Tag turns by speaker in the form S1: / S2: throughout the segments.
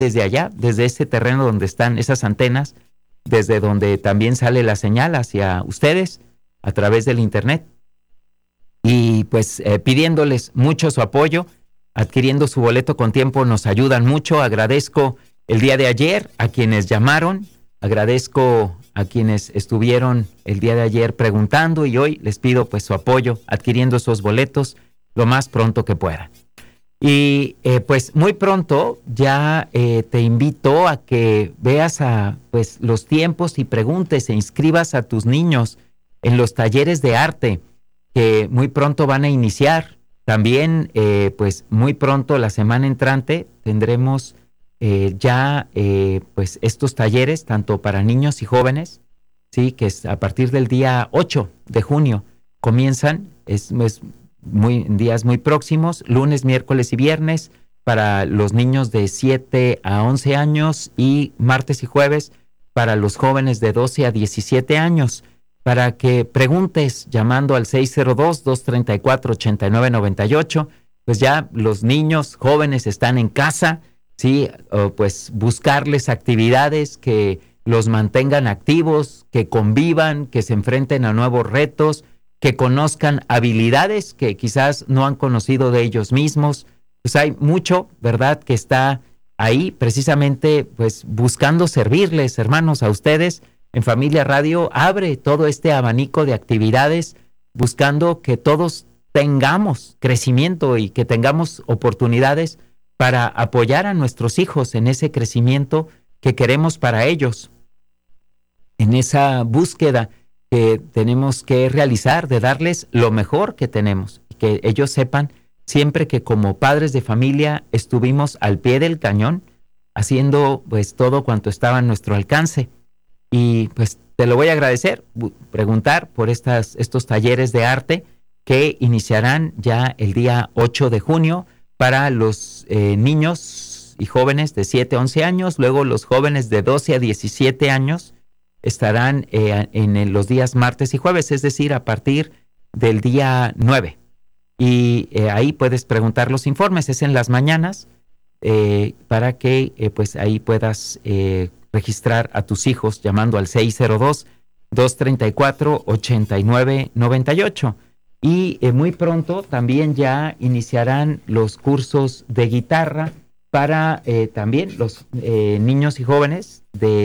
S1: desde allá, desde ese terreno donde están esas antenas, desde donde también sale la señal hacia ustedes a través del internet. Y pues pidiéndoles mucho su apoyo, adquiriendo su boleto con tiempo nos ayudan mucho. Agradezco el día de ayer a quienes llamaron, agradezco a quienes estuvieron el día de ayer preguntando, y hoy les pido pues su apoyo adquiriendo esos boletos lo más pronto que puedan. Y pues muy pronto ya te invito a que veas pues los tiempos y preguntes e inscribas a tus niños en los talleres de arte que muy pronto van a iniciar. También pues muy pronto, la semana entrante, tendremos pues estos talleres tanto para niños y jóvenes, sí, que es a partir del día 8 de junio comienzan, es días muy próximos, lunes, miércoles y viernes para los niños de 7 a 11 años y martes y jueves para los jóvenes de 12 a 17 años. Para que preguntes llamando al 602-234-8998, pues ya los niños jóvenes están en casa, sí, pues buscarles actividades que los mantengan activos, que convivan, que se enfrenten a nuevos retos, que conozcan habilidades que quizás no han conocido de ellos mismos. Pues hay mucho, ¿verdad?, que está ahí precisamente pues buscando servirles, hermanos, a ustedes. En Familia Radio abre todo este abanico de actividades buscando que todos tengamos crecimiento y que tengamos oportunidades para apoyar a nuestros hijos en ese crecimiento que queremos para ellos, en esa búsqueda que tenemos que realizar de darles lo mejor que tenemos y que ellos sepan siempre que como padres de familia estuvimos al pie del cañón haciendo pues todo cuanto estaba a nuestro alcance. Y pues te lo voy a agradecer, preguntar por estos talleres de arte que iniciarán ya el día 8 de junio para los niños y jóvenes de 7 a 11 años, luego los jóvenes de 12 a 17 años estarán en los días martes y jueves, es decir, a partir del día 9. Y ahí puedes preguntar los informes, es en las mañanas, para que pues ahí puedas registrar a tus hijos llamando al 602-234-8998. Y muy pronto también ya iniciarán los cursos de guitarra para también los niños y jóvenes de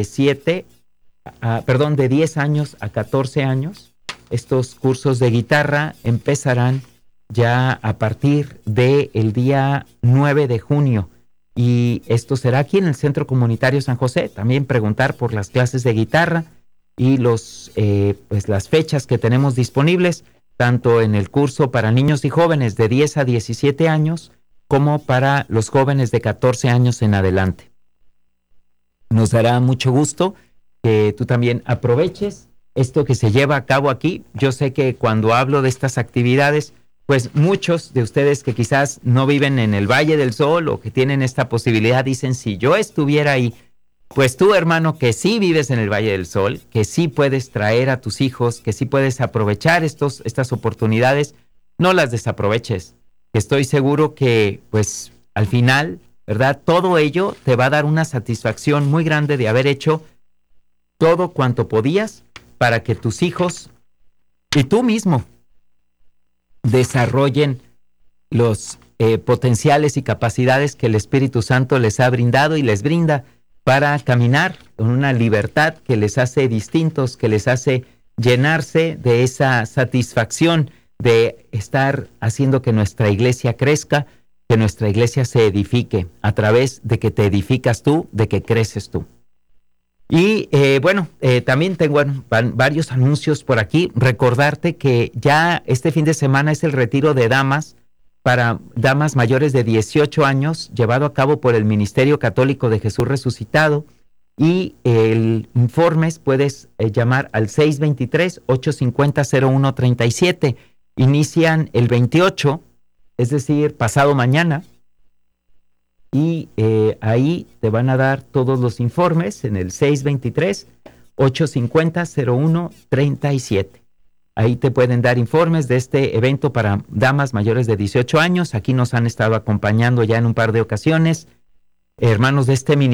S1: 10 años a 14 años. Estos cursos de guitarra empezarán ya a partir del día 9 de junio. Y esto será aquí en el Centro Comunitario San José. También preguntar por las clases de guitarra y pues las fechas que tenemos disponibles, tanto en el curso para niños y jóvenes de 10 a 17 años, como para los jóvenes de 14 años en adelante. Nos dará mucho gusto que tú también aproveches esto que se lleva a cabo aquí. Yo sé que cuando hablo de estas actividades, pues muchos de ustedes que quizás no viven en el Valle del Sol o que tienen esta posibilidad dicen, si yo estuviera ahí, pues tú, hermano, que sí vives en el Valle del Sol, que sí puedes traer a tus hijos, que sí puedes aprovechar estas oportunidades, no las desaproveches. Estoy seguro que pues al final, ¿verdad?, todo ello te va a dar una satisfacción muy grande de haber hecho todo cuanto podías para que tus hijos y tú mismo desarrollen los potenciales y capacidades que el Espíritu Santo les ha brindado y les brinda para caminar con una libertad que les hace distintos, que les hace llenarse de esa satisfacción de estar haciendo que nuestra iglesia crezca, que nuestra iglesia se edifique a través de que te edificas tú, de que creces tú. Y también tengo varios anuncios por aquí. Recordarte que ya este fin de semana es el retiro de damas para damas mayores de 18 años, llevado a cabo por el Ministerio Católico de Jesús Resucitado. Y el informes puedes llamar al 623-850-0137. Inician el 28, es decir, pasado mañana. Y ahí te van a dar todos los informes en el 623-850-0137. Ahí te pueden dar informes de este evento para damas mayores de 18 años. Aquí nos han estado acompañando ya en un par de ocasiones hermanos de este ministerio,